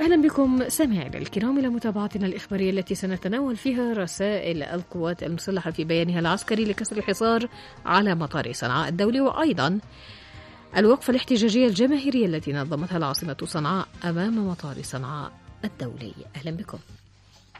أهلا بكم سامعينا الكرام إلى متابعتنا الإخبارية التي سنتناول فيها رسائل القوات المسلحة في بيانها العسكري لكسر الحصار على مطار صنعاء الدولي، وأيضا الوقفة الاحتجاجية الجماهيرية التي نظمتها العاصمة صنعاء أمام مطار صنعاء الدولي. أهلا بكم.